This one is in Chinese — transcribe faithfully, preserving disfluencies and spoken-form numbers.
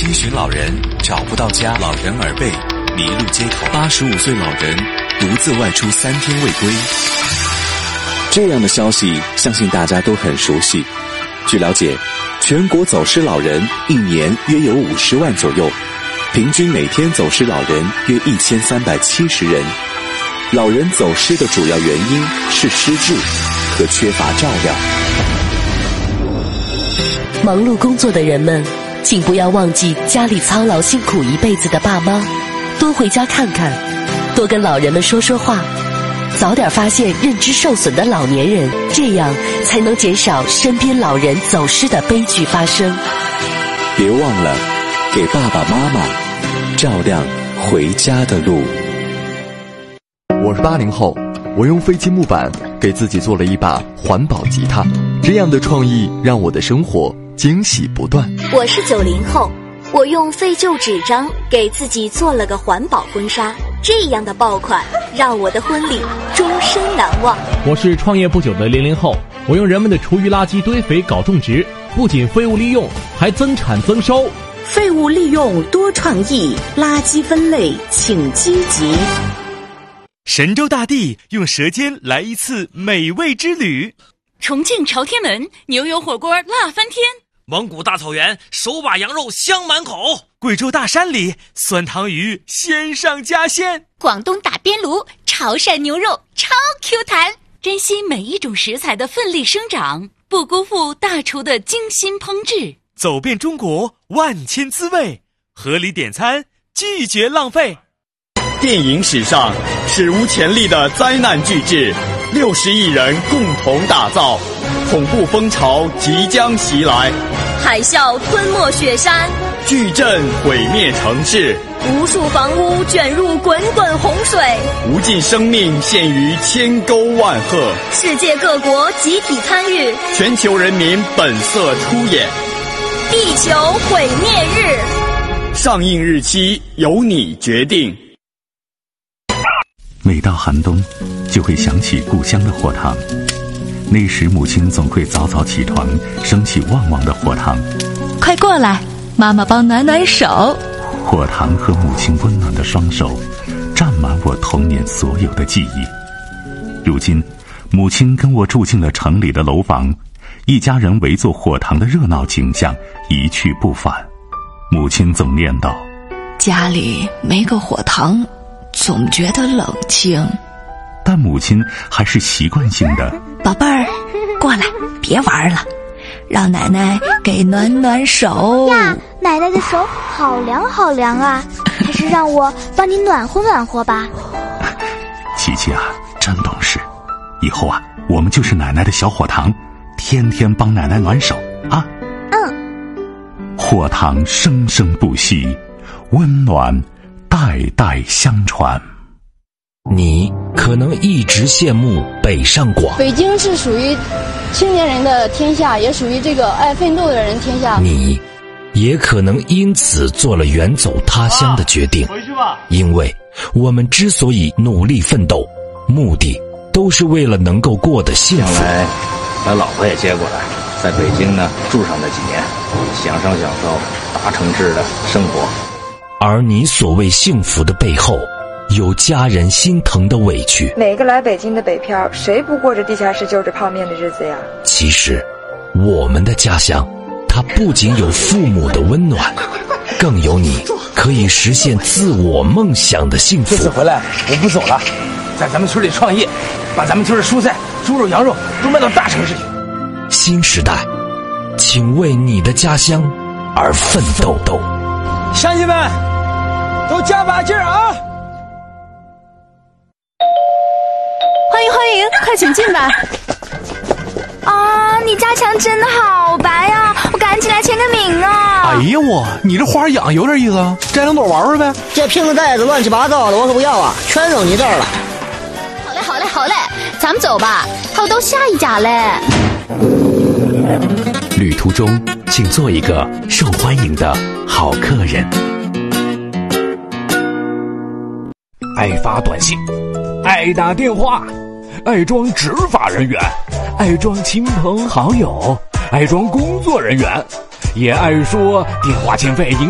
追寻老人找不到家，老人耳背迷路街头，八十五岁老人独自外出三天未归。这样的消息相信大家都很熟悉。据了解，全国走失老人一年约有五十万左右，平均每天走失老人约一千三百七十人。老人走失的主要原因是失智和缺乏照料。 忙碌工作的人们，请不要忘记家里操劳辛苦一辈子的爸妈，多回家看看，多跟老人们说说话，早点发现认知受损的老年人，这样才能减少身边老人走失的悲剧发生。 别忘了给爸爸妈妈照亮回家的路。 我是八零后，我用废弃木板给自己做了一把环保吉他，这样的创意让我的生活惊喜不断。 我是九零后，我用废旧纸张给自己做了个环保婚纱，这样的爆款让我的婚礼终身难忘。 我是创业不久的零零后，我用人们的厨余垃圾堆肥搞种植，不仅废物利用，还增产增收。 废物利用多创意，垃圾分类请积极。 神州大地用舌尖来一次美味之旅， 重庆朝天门牛油火锅辣翻天， 蒙古大草原手把羊肉香满口， 贵州大山里酸汤鱼鲜上加鲜， 广东打边炉潮汕牛肉超 Q 弹。珍惜每一种食材的奋力生长，不辜负大厨的精心烹制。 走遍中国万千滋味，合理点餐，拒绝浪费。 电影史上史无前例的灾难巨制，六十亿人共同打造，恐怖风潮即将袭来， 海啸吞没雪山， 巨震毁灭城市， 无数房屋卷入滚滚洪水， 无尽生命陷于千沟万壑， 世界各国集体参与， 全球人民本色出演。 地球毁灭日， 上映日期由你决定。 每到寒冬，就会想起故乡的火塘。那时母亲总会早早起床，升起旺旺的火塘。 快过来，妈妈帮暖暖手。 火塘和母亲温暖的双手，占满我童年所有的记忆。如今，母亲跟我住进了城里的楼房，一家人围坐火塘的热闹景象一去不返。母亲总念叨： 家里没个火塘，总觉得冷清。 但母亲还是习惯性的： 宝贝儿，过来，别玩了，让奶奶给暖暖手呀。奶奶的手好凉好凉啊，还是让我帮你暖和暖和吧。 琪琪啊，真懂事，以后啊，我们就是奶奶的小火塘，天天帮奶奶暖手啊。 嗯。 火塘生生不息，温暖代代相传。 你可能一直羡慕北上广， 北京是属于青年人的天下，也属于这个爱奋斗的人天下。 你也可能因此做了远走他乡的决定， 回去吧。 因为我们之所以努力奋斗，目的都是为了能够过得幸福。 将来把老婆也接过来，在北京呢住上那几年，享受享受大城市的生活。 而你所谓幸福的背后，有家人心疼的委屈。 每个来北京的北漂，谁不过着地下室就着泡面的日子呀？ 其实，我们的家乡，它不仅有父母的温暖，更有你可以实现自我梦想的幸福。 这次回来，我不走了，在咱们村里创业，把咱们村的蔬菜、猪肉、羊肉都卖到大城市去。 新时代，请为你的家乡而奋斗斗。 乡亲们，都加把劲儿啊！ 欢迎欢迎，快请进吧！ 啊，你家墙真的好白呀、啊，我赶紧来签个名啊！ 哎呀我，你这花养有点意思啊，摘两朵玩玩呗。 这瓶子袋子乱七八糟的，我可不要啊，全扔你这儿了。 好嘞好嘞好嘞，咱们走吧，还有到下一家嘞。 旅途中，请做一个受欢迎的好客人。 爱发短信，爱打电话，爱装执法人员，爱装亲朋好友，爱装工作人员，也爱说电话欠费